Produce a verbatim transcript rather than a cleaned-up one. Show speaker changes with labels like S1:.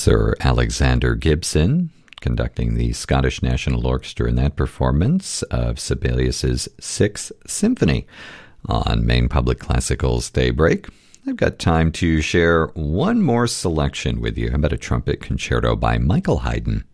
S1: Sir Alexander Gibson conducting the Scottish National Orchestra in that performance of Sibelius's Sixth Symphony on Maine Public Classical's Daybreak. I've got time to share one more selection with you. How about a trumpet concerto by Michael Haydn?